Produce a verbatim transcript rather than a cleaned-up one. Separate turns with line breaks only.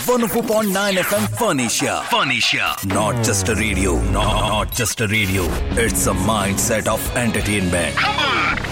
one oh four point nine F M Furnisher. Furnisher. Not just a radio. No, not just a radio. It's a mindset of entertainment. Come on.